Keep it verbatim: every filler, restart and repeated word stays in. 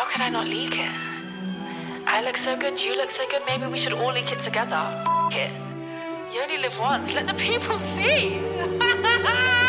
How could I not leak it? I look so good, you look so good, maybe we should all leak it together. F it. You only live once, let the people see.